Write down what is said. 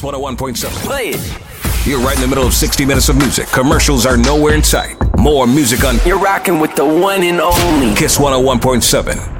Kiss 101.7. Play it. You're right in the middle of 60 minutes of music. Commercials are nowhere in sight. More music on. You're rocking with the one and only Kiss 101.7.